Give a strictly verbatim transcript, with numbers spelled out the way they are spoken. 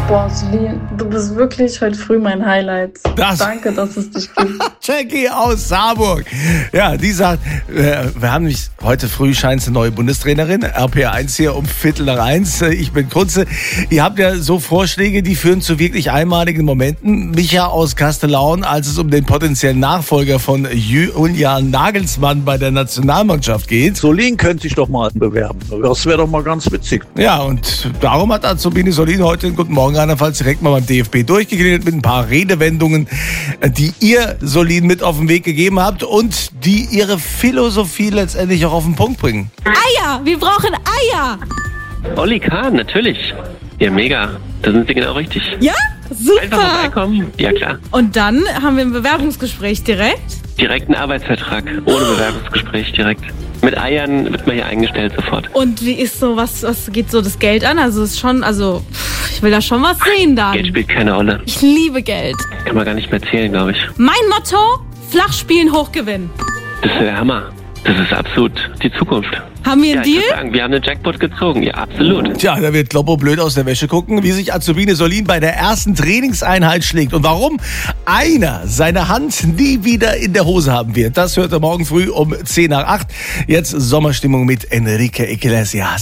Boah, Solin, du bist wirklich heute früh mein Highlight. Das- Danke, dass es dich gibt. Jackie aus Saarburg. Ja, die sagt, äh, wir haben nämlich heute früh scheint eine neue Bundestrainerin, R P eins hier um Viertel nach eins. Äh, Ich bin Kunze. Ihr habt ja so Vorschläge, die führen zu wirklich einmaligen Momenten. Micha aus Kastellaun, als es um den potenziellen Nachfolger von Julian Nagelsmann bei der Nationalmannschaft geht. Solin könnte sich doch mal bewerben. Das wäre doch mal ganz witzig. Ja, und darum hat Azubine Solin heute einen guten Morgen andernfalls direkt mal beim D F B durchgeklingelt mit ein paar Redewendungen, die ihr Solin mit auf den Weg gegeben habt und die ihre Philosophie letztendlich auch auf den Punkt bringen. Eier! Wir brauchen Eier! Olli Kahn, natürlich. Ja, mega. Da sind Sie genau richtig. Ja? Einfach Super! vorbeikommen. Ja, klar. Und dann haben wir ein Bewerbungsgespräch direkt. Direkt einen Arbeitsvertrag. Ohne Bewerbungsgespräch direkt. Mit Eiern wird man hier eingestellt sofort. Und wie ist so, was, was geht so das Geld an? Also es ist schon, also pff, ich will da schon was sehen dann. Geld spielt keine Rolle. Ich liebe Geld. Kann man gar nicht mehr zählen, glaube ich. Mein Motto, flach spielen, hoch gewinnen. Das ist der Hammer. Das ist absolut die Zukunft. Haben wir Ja, einen ich würde Deal? sagen, wir haben den Jackpot gezogen. Ja, absolut. Tja, da wird Kloppo blöd aus der Wäsche gucken, wie sich Azubine Solin bei der ersten Trainingseinheit schlägt und warum einer seine Hand nie wieder in der Hose haben wird. Das hört er morgen früh um zehn nach acht. Jetzt Sommerstimmung mit Enrique Iglesias.